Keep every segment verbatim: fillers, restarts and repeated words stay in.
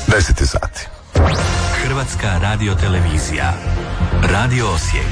deset sati. Hrvatska radiotelevizija. Radio Osijek.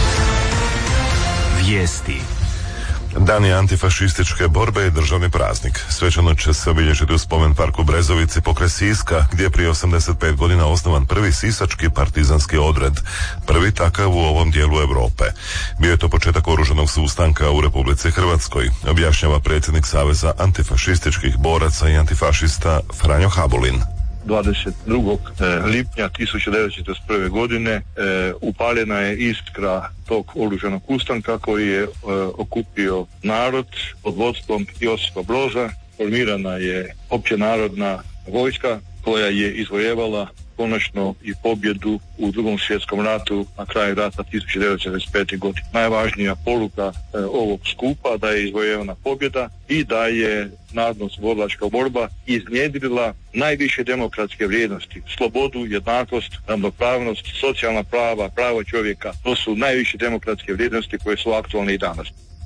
Vijesti. Dani antifašističke borbe i državni praznik. Svečano će se obilježiti u spomen parku Brezovici pokraj Siska, gdje je prije osamdeset pet godina osnovan prvi sisački partizanski odred, prvi takav u ovom dijelu Europe. Bio je to početak oružanog sustanka u Republici Hrvatskoj, objašnjava predsjednik Saveza antifašističkih boraca i antifašista Franjo Habulin. dvadeset drugog lipnja tisuću devetsto četrdeset prve godine e, upaljena je iskra tog oružanog ustanka koji je e, okupio narod pod vodstvom Josipa Broza. Formirana je općenarodna vojska koja je izvojevala konačno i pobjedu u Drugom svjetskom ratu na kraju rata tisuću devetsto četrdeset pete. godine. Najvažnija poruka e, ovog skupa da je izvojevana pobjeda i da je narodno-oslobodilačka borba iznjedrila najviše demokratske vrijednosti: slobodu, jednakost, ravnopravnost, socijalna prava, pravo čovjeka. To su najviše demokratske vrijednosti koje su aktualne i danas.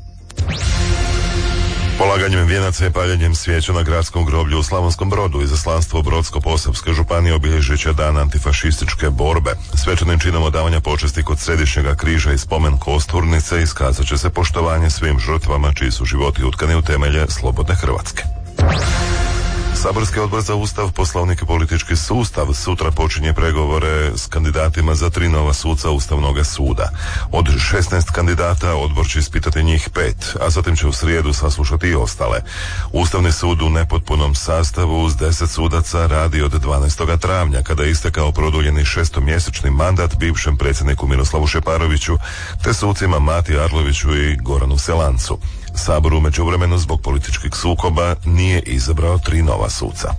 Polaganjem vijenaca i paljenjem svijeća na gradskom groblju u Slavonskom Brodu izaslanstvo Brodsko-posavske županije obilježit će dan antifašističke borbe. Svečanim činom odavanja počesti kod Središnjega križa i spomen kosturnice iskazat će se poštovanje svim žrtvama čiji su životi utkani u temelje slobodne Hrvatske. Saborski odbor za Ustav, Poslovnik i politički sustav sutra počinje pregovore s kandidatima za tri nova suca Ustavnog suda. Od šesnaest kandidata odbor će ispitati njih pet, a zatim će u srijedu saslušati i ostale. Ustavni sud u nepotpunom sastavu uz deset sudaca radi od dvanaestog travnja, kada je istekao produljeni šestomjesečni mandat bivšem predsjedniku Miroslavu Šeparoviću te sucima Mati Arloviću i Goranu Selancu. Sabor u međuvremenu zbog političkih sukoba nije izabrao tri nova suca.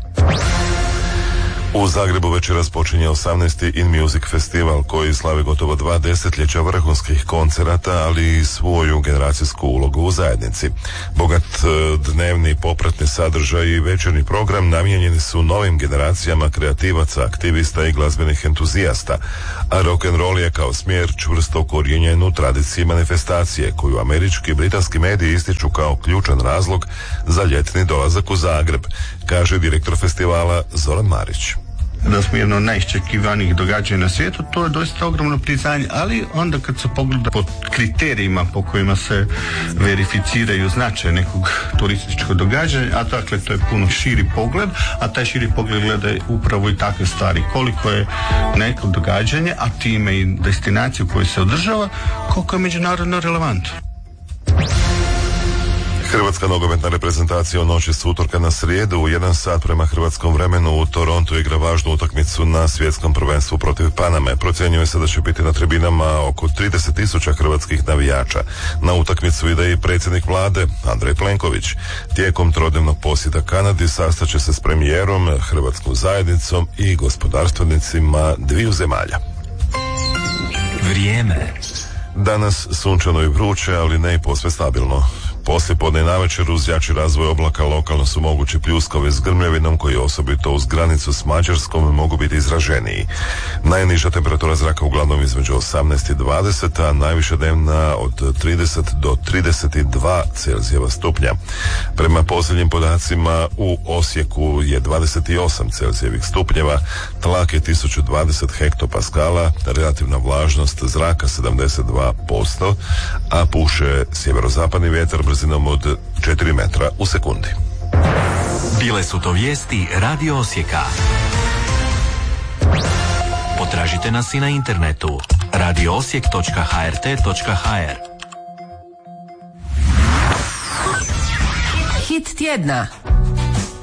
U Zagrebu večeras počinje osamnaesti In Music festival koji slavi gotovo dva desetljeća vrhunskih koncerata, ali i svoju generacijsku ulogu u zajednici. Bogat dnevni popratni sadržaj i večerni program namijenjeni su novim generacijama kreativaca, aktivista i glazbenih entuzijasta, a rock'n'roll je kao smjer čvrsto ukorijenjen u tradiciji manifestacije koju američki i britanski mediji ističu kao ključan razlog za ljetni dolazak u Zagreb, kaže direktor festivala Zoran Marić. Da smo jedno od najiščekivanijih događanja na svijetu, to je doista ogromno priznanje, ali onda kad se pogleda po kriterijima po kojima se verificiraju značaj nekog turističkog događanja, a dakle to je puno širi pogled, a taj širi pogled gleda upravo i takve stvari, koliko je neko događanje, a time i destinaciju koju se održava, koliko je međunarodno relevantno. Hrvatska nogometna reprezentacija u noći s utorka na srijedu u jedan sat prema hrvatskom vremenu u Torontu igra važnu utakmicu na svjetskom prvenstvu protiv Paname. Procjenjuje se da će biti na tribinama oko trideset tisuća hrvatskih navijača. Na utakmicu ide i predsjednik vlade Andrej Plenković. Tijekom trodnevnog posjeta Kanadi sastaće se s premijerom, hrvatskom zajednicom i gospodarstvenicima dviju zemalja. Vrijeme. Danas sunčano i vruće, ali ne i posve stabilno. Poslijepodne i navečer uz jači razvoj oblaka lokalno su mogući pljuskovi s grmljavinom koji osobito uz granicu s Mađarskom mogu biti izraženiji. Najniža temperatura zraka uglavnom između osamnaest i dvadeset, a najviša dnevna od trideset do trideset dva Celzijeva stupnja. Prema posljednjim podacima u Osijeku je dvadeset osam Celzijevih stupnjeva, tlak je tisuću dvadeset hektopaskala, relativna vlažnost zraka sedamdeset dva posto, a puše sjeverozapadni vjetar brzinom od četiri metra u sekundi. Bile su to vijesti Radio Osijeka. Potražite nas i na internetu radio osijek točka h r t točka h r. Hit tjedna.